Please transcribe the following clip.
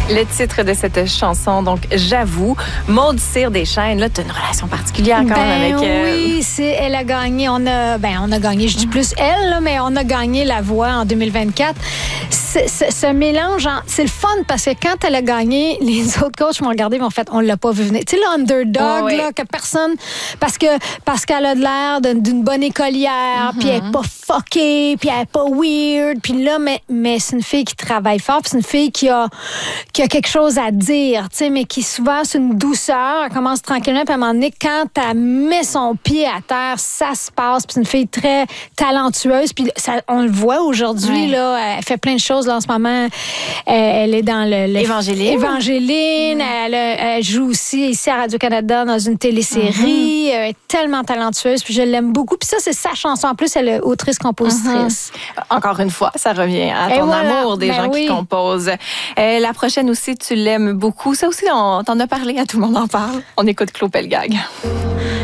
Le titre de cette chanson, donc J'avoue, Maud Cyr Deschênes, là, tu as une relation particulière quand même avec elle. Oui, elle a gagné. On a gagné, je dis plus elle, là, mais on a gagné La Voix en 2024. Ce mélange, c'est le fun parce que quand elle a gagné, les autres coachs m'ont regardé et m'ont fait, on l'a pas vu venir. Tu sais, l'underdog, là, que personne, parce qu'elle a de l'air d'une bonne écolière, puis elle est pas fuckée, puis elle est pas weird, puis là, mais c'est une fille qui travaille fort, puis c'est une fille qui a quelque chose à dire, tu sais, mais qui souvent, c'est une douceur, elle commence tranquillement, puis à un moment donné, quand elle met son pied à terre, ça se passe, puis c'est une fille très talentueuse, puis on le voit aujourd'hui, là, elle fait plein de choses, là, en ce moment, elle est dans Évangéline, elle joue aussi ici à Radio-Canada dans une télésérie, elle est tellement talentueuse, puis je l'aime beaucoup, puis ça, c'est sa chanson, en plus, elle est autrice-compositrice. Encore une fois, ça revient à ton amour des gens qui composent. La prochaine aussi, tu l'aimes beaucoup. Ça aussi, t'en as parlé, à Tout le monde en parle. On écoute Claude Pelgag.